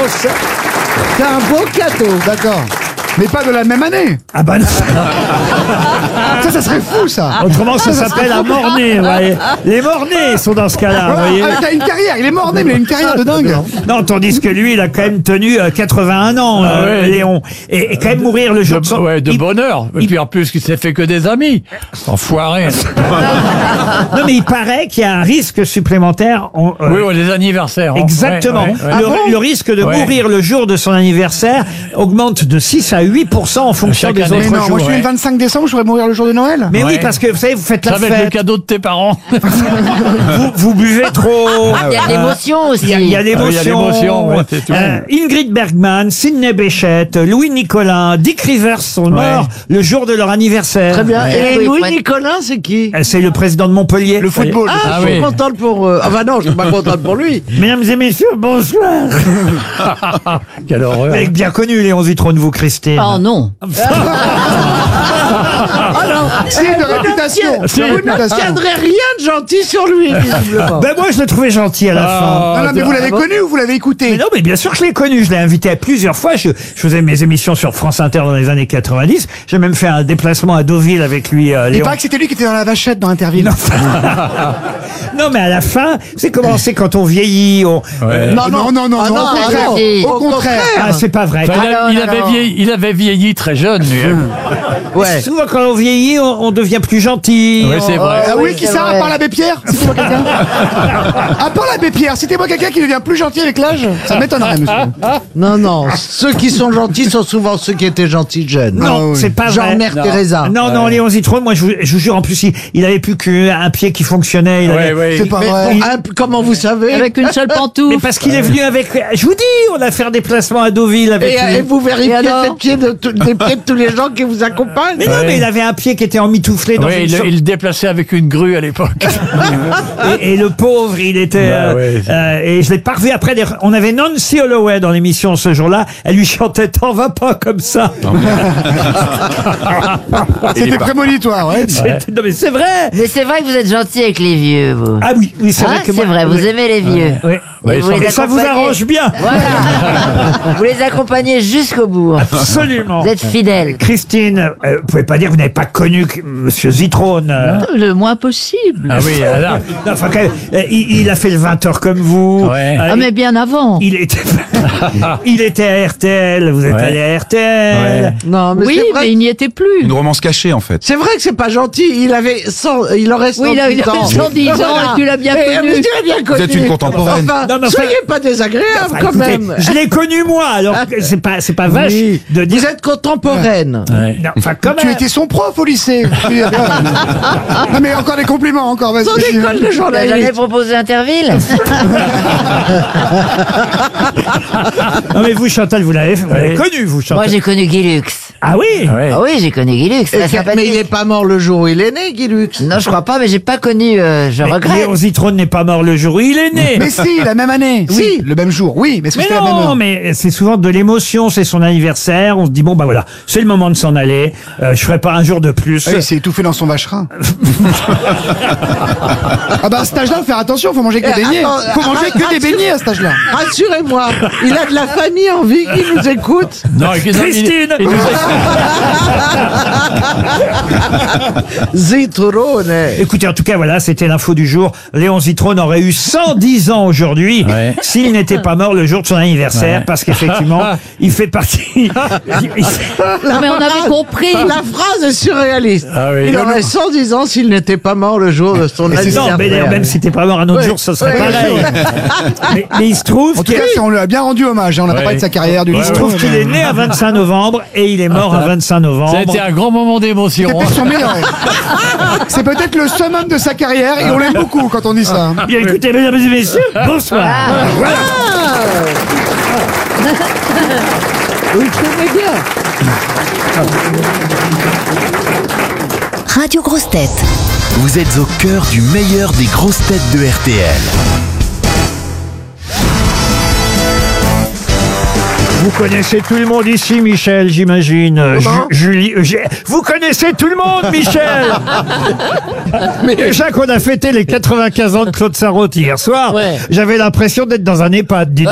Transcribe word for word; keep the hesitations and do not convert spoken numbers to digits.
réponse. C'est un beau cadeau. D'accord. Mais pas de la même année. Ah bah non. Ça, ça serait fou, ça. Autrement, ça s'appelle un mort-né, vous voyez. Les morts-nés sont dans ce cas-là, vous voyez. Ah, il a une carrière, il est mort-né, mais il a une carrière de dingue. Non, tandis que lui, il a quand même tenu euh, quatre-vingt-un ans, euh, ouais. Léon. Et, et quand même mourir le jour De, de son... ouais, de il- bonheur. Et puis en plus, il s'est fait que des amis. Enfoiré. Non, mais il paraît qu'il y a un risque supplémentaire. en- euh, Oui, ouais, les anniversaires. hein. Exactement. Ouais, ouais, ouais. Le, Ah bon le risque de Ouais. mourir le jour de son anniversaire augmente de six à huit pour cent en fonction Chaque des année. autres Mais non, jours. moi je suis ouais. le vingt-cinq décembre, je pourrais mourir le jour de Noël. Mais oui, Ouais. parce que vous savez, vous faites la Ça va être le fête, cadeau de tes parents. vous, vous buvez trop. Il y a de l'émotion aussi. Il y a, il y a Ah, il y a l'émotion. l'émotion, ouais, c'est tout. Euh, Ingrid Bergman, Sidney Bechet, Louis Nicolin, Dick Rivers sont morts le jour de leur anniversaire. Très bien. Ouais. Et Oui, Louis ouais. Nicolin, c'est qui? Euh, C'est le président de Montpellier. Le football. Ah, Ah je suis oui. contente pour eux. Ah bah non, je suis pas contente pour lui. Mesdames et messieurs, bonsoir. Quelle horreur. Vous avez bien connu Léon Zitrone, vous, Christine. Oh non. Si, de réputation. Si. De Vous réputation. n'obtiendrez rien de gentil sur lui, visiblement. Ben moi, je l'ai trouvé gentil à la fin. Ah, Non, non, mais vous l'avez Ah bon connu ou vous l'avez Mais écouté? non, mais bien sûr que je l'ai connu. Je l'ai invité à plusieurs fois. Je, je faisais mes émissions sur France Inter dans les années quatre-vingt-dix. J'ai même fait un déplacement à Deauville avec lui, euh, Il Léon. paraît que c'était lui qui était dans la vachette dans Interville. Non. Non, mais à la fin, c'est comment c'est quand on vieillit. On, euh, Non, non, non, non, Ah non, non, au ah contraire. non. Au contraire. ah, c'est pas vrai. Enfin, il, a- Alors, il alors. avait vieilli, il avait vieilli très jeune, lui. hein. Ouais. Souvent, quand on vieillit, on, on devient plus gentil. Ouais, c'est On- vrai. Ah oui, oui, qui c'est ça, à vrai. part l'abbé Pierre? Citez-moi quelqu'un. À part l'abbé Pierre, citez-moi quelqu'un qui devient plus gentil avec l'âge. Ça m'étonnerait, monsieur. Non, non. Ceux qui sont gentils sont souvent ceux qui étaient gentils jeunes. Non, Ah oui. c'est pas Genre vrai. Mère Teresa. Non, non, Léon Zitrone, moi, je vous, je vous jure, en plus, il, il avait plus qu'un pied qui fonctionnait. Il Ouais, avait- ouais. C'est pas Mais vrai. bon, hein, comment vous savez? Avec une seule Mais pantoufle. parce qu'il est venu avec. Je vous dis, on a fait un déplacement à Deauville avec Et, lui. et vous vérifiez Et alors les pieds de, tous- les pieds de tous les gens qui vous accompagnent? Mais non, Ouais. mais il avait un pied qui était emmitouflé dans Ouais, une il, sorte- il le déplaçait avec une grue à l'époque. et, et le pauvre, il était. Bah euh, ouais. euh, et je l'ai pas revu après. des- On avait Nancy Holloway dans l'émission ce jour-là. Elle lui chantait "T'en vas pas comme ça". C'était prémonitoire, ouais. C'était- Non mais c'est vrai. Mais c'est vrai que vous êtes gentil avec les vieux, vous. Ah oui, oui, c'est Hein, vrai que c'est moi. vrai, vous aimez les vieux. Oui. Ouais, Et vous ça- les Et ça vous accompagnez- arrange bien. Voilà. Vous les accompagnez jusqu'au bout. Absolument. Vous êtes fidèles. Christine, euh, vous pouvez pas dire que vous n'avez pas connu que Monsieur Zitrone. euh, Le moins possible. Ah oui, alors. non, enfin, quand même, euh, il, il a fait le vingt heures comme vous. Ouais. Euh, Ah, mais bien avant. il était, il était à R T L. Vous êtes Ouais. allé à R T L. Ouais. Non, mais Oui, c'est vrai. mais il n'y était plus. Une romance cachée, en fait. C'est vrai que c'est pas gentil. Il avait cent, il aurait cent Oui, il a- il dix avait ans. cent dix ans et tu l'as bien Mais- connu. mais tu l'as bien connu. êtes une contemporaine. Enfin, Non, mais enfin- soyez pas désagréable Enfin, quand écoutez, même. je l'ai connu moi, alors que c'est pas, c'est pas vache Oui. de dire. Vous êtes contemporaine. Ouais. Non, enfin, quand Tu même. étais son prof au lycée. Non, mais encore des compliments, encore, vas-y. Sans déconne, le Vous jour n'avez jamais proposé Interville? Non mais vous, Chantal, vous l'avez, vous l'avez Oui. connu, vous, Chantal. Moi, j'ai connu Guy Lux. Ah oui. Ouais. Ah oui, j'ai connu Guy Lux. Et Très que- sympathique. mais il est pas mort le jour où il est né, Guy Lux. Non, je crois pas, mais j'ai pas connu. euh, je Mais regrette. Léon Zitrone n'est pas mort le jour où il est né. Mais si, la même année. Oui, le même jour. Oui, mais est-ce que Mais c'était la même non, heure? mais c'est souvent de l'émotion, c'est son anniversaire, on se dit bon bah voilà, c'est le moment de s'en aller, euh, je ferai pas un jour de plus. Ah, il s'est étouffé dans son vacherin. Ah bah à cet âge-là, faut faire attention, faut manger que des Eh, beignets. attends, Faut manger que des beignets à cet âge-là. Rassurez-moi, il a de la famille en vie qui nous écoute. Non, et qu'ils ont- Christine il- il nous a- Zitrone. Écoutez, en tout cas, voilà, c'était l'info du jour. Léon Zitrone aurait eu cent dix ans aujourd'hui Ouais. s'il n'était pas mort le jour de son anniversaire, Ouais. parce qu'effectivement, il fait partie. il- il fait- Non, mais on avait compris. La phrase est surréaliste. Ah oui. Il aurait cent dix ans s'il n'était pas mort le jour de son Non, anniversaire. mais même si t'es pas mort un autre Ouais. jour, ce serait Ouais. pareil. mais, mais il se trouve En tout qu'il cas, on lui a bien rendu hommage. hein. On n'a pas Ouais. parlé de sa carrière, du il se lycée. trouve qu'il est né à vingt-cinq novembre et il est mort à vingt-cinq novembre. Ça a été un grand moment d'émotion. C'est hein. peut-être son meilleur. C'est peut-être le summum de sa carrière et on l'aime beaucoup quand on dit ça. hein. Bien écoutez, mesdames et messieurs, bonsoir. Voilà. Vous le trouvez bien. Radio Grosses Têtes. Vous êtes au cœur du meilleur des grosses têtes de R T L. Vous connaissez tout le monde ici, Michel, j'imagine. Euh, Ju- Julie, euh, j'ai- vous connaissez tout le monde, Michel. Déjà qu'on a fêté les quatre-vingt-quinze ans de Claude Sarraute hier soir, Ouais. j'avais l'impression d'être dans un EHPAD, dites